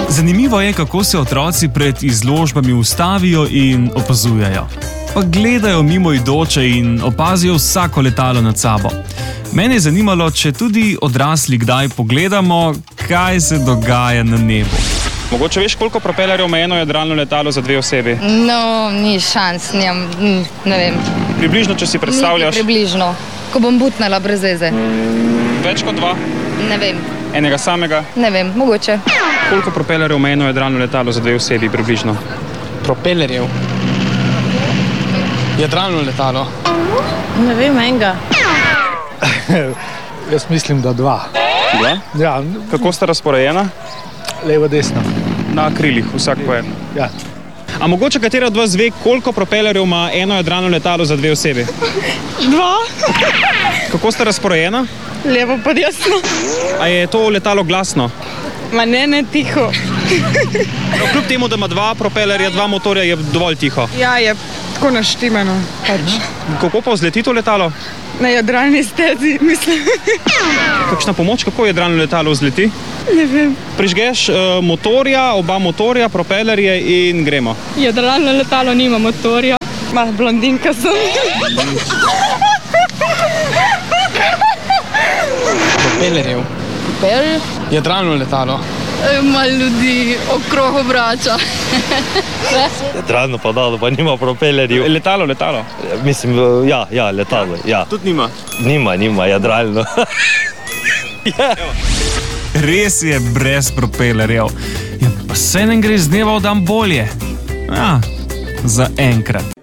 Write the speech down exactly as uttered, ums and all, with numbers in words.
Zanimivo je, kako se otroci pred izložbami ustavijo in opazujejo. Pa gledajo mimoidoče in opazijo vsako letalo nad sabo. Mene je zanimalo, če tudi odrasli kdaj pogledamo, kaj se dogaja na nebu. Mogoče veš, koliko propelerjev ima eno jadralno letalo za dve osebi? No, ni šans, njem, ne vem. Približno, če si predstavljaš? Niti približno, ko bom butnala brez veze. Več kot dva? Ne vem. Enega samega? Ne vem, mogoče. Koliko propelerjev ima eno jadralno letalo za dve osebi približno? Propelerjev? Jadralno letalo? Ne vem, enega. Jaz mislim, da dva. Dva? Ja. Kako sta razporejena? Levo, desno. Na krilih, vsak po eno. Ja. A mogoče katera od vas ve, koliko propelerjev ima eno jadralno letalo za dve osebi? Dva. Kako sta razporejena? Levo pa desno. A je to letalo glasno? Ma ne, ne tiho. No, kljub temu, da ima dva propelerja, dva motorja, je dovolj tiho. Ja, je tako naštimano. Pač. Kako pa vzleti to letalo? Na jadralni stezi, mislim. Kakšna pomoč, kako jadralno letalo vzleti? Ne vem. Prižgeš uh, motorja, oba motorja, propelerje in gremo. Jadralno letalo nima motorja. Ma, blondinka sem. Propelerjev? Propelerjev? Jadralno letalo? Malo ljudi okrog obrača. Jadralno pa dalo, pa nima propelerjev. Letalo, letalo. Mislim, ja, ja, letalo, ja. Tudi nima? Nima, nima, jadralno. Ja. Res je brez propelerjev. Ja, pa se ne gre z dneva v dan bolje. Ja, za enkrat.